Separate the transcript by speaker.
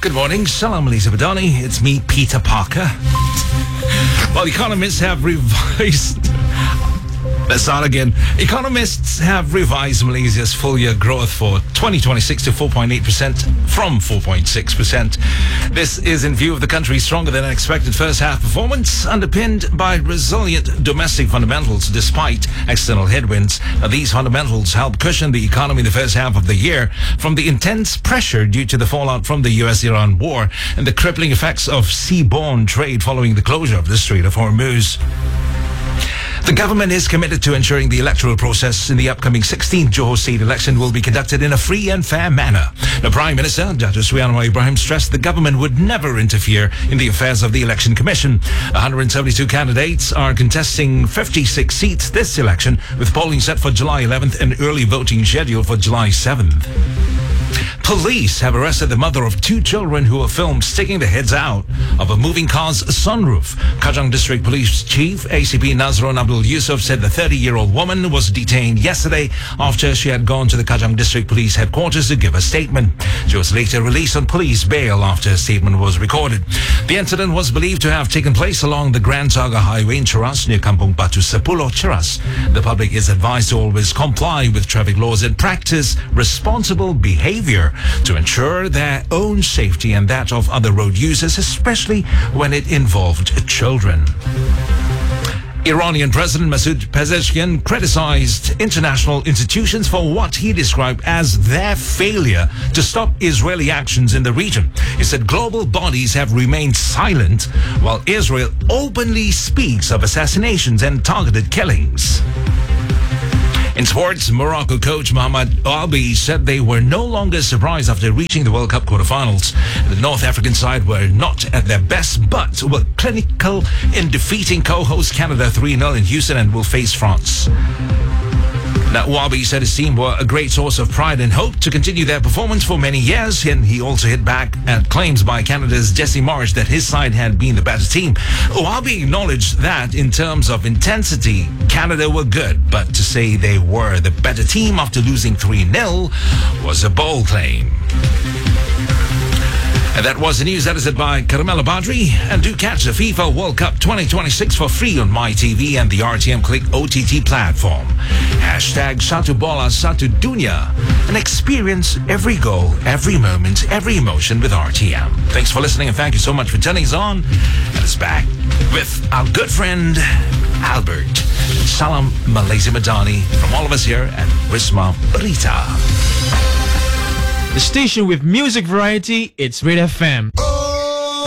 Speaker 1: Good morning. Salam Malaysia Badani. It's me, Peter Parker. Well, economists have revised... Let's start again. Economists have revised Malaysia's full-year growth for 2026 to 4.8% from 4.6%. This is in view of the country's stronger-than-expected first-half performance, underpinned by resilient domestic fundamentals despite external headwinds. Now, these fundamentals help cushion the economy in the first half of the year from the intense pressure due to the fallout from the US-Iran war and the crippling effects of seaborne trade following the closure of the Strait of Hormuz. The government is committed to ensuring the electoral process in the upcoming 16th Johor State election will be conducted in a free and fair manner. The Prime Minister, Datuk Seri Anwar Ibrahim, stressed the government would never interfere in the affairs of the Election Commission. 172 candidates are contesting 56 seats this election, with polling set for July 11th and early voting scheduled for July 7th. Police have arrested the mother of two children who were filmed sticking their heads out of a moving car's sunroof. Kajang District Police Chief ACP Nazron Abdul Yusuf said the 30-year-old woman was detained yesterday after she had gone to the Kajang District Police headquarters to give a statement. She was later released on police bail after a statement was recorded. The incident was believed to have taken place along the Grand Saga Highway in Cheras near Kampung Batu Sepuluh, Cheras. The public is advised to always comply with traffic laws and practice responsible behavior to ensure their own safety and that of other road users, especially when it involved children. Iranian President Masoud Pezeshkian criticized international institutions for what he described as their failure to stop Israeli actions in the region. He said global bodies have remained silent while Israel openly speaks of assassinations and targeted killings. In sports, Morocco coach Mohamed Albi said they were no longer surprised after reaching the World Cup quarterfinals. The North African side were not at their best, but were clinical in defeating co-host Canada 3-0 in Houston and will face France. Now, Wabi said his team were a great source of pride and hope to continue their performance for many years, and he also hit back at claims by Canada's Jesse Marsh that his side had been the better team. Wabi acknowledged that in terms of intensity, Canada were good, but to say they were the better team after losing 3-0 was a bold claim. And that was the news edited by Carmela Badri. And do catch the FIFA World Cup 2026 for free on MyTV and the RTM Click OTT platform. Hashtag Satu Bola Satu Dunia. And experience every goal, every moment, every emotion with RTM. Thanks for listening and thank you so much for turning us on. And it's back with our good friend Albert. Salam Malaysia Madani from all of us here at Wisma Berita.
Speaker 2: The station with music variety, it's Red FM.